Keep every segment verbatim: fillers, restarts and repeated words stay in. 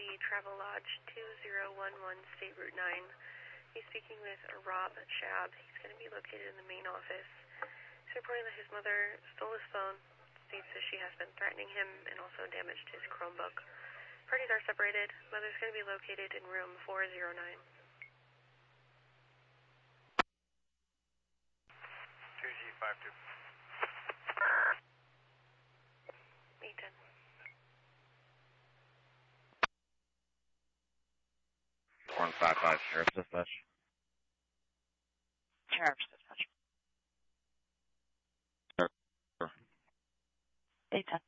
Travel Lodge two zero one one, State Route nine. He's speaking with Rob Shab. He's going to be located in the main office. He's reporting that his mother stole his phone, states that she has been threatening him, and also damaged his Chromebook. Parties are separated. Mother's going to be located in room four oh nine. two G five two. eight ten. one five five, Sheriff's Dispatch. Sheriff's Dispatch. eight ten.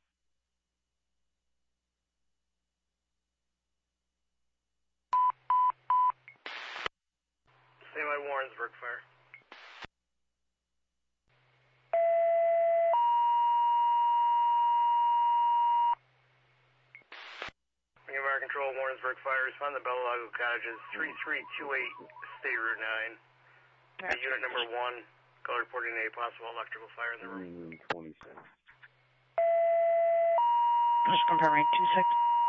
Stand by Warrensburg Fire. Ring of Fire Control, Warrensburg Fire. Respond to Bella Lago Cottages, three three two eight, State Route nine. Uh, unit number one, call reporting a possible electrical fire in the room. Room twenty-six. Just confirming, two six.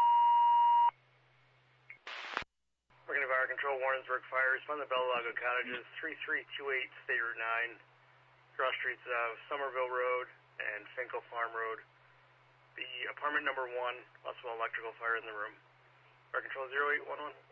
Ring of Fire Control, Warrensburg Fire. Respond to Bella Lago Cottages, three three two eight, State Route nine. Cross streets of Somerville Road and Finkel Farm Road. The apartment number one, possible electrical fire in the room. Fire Control zero eight one one.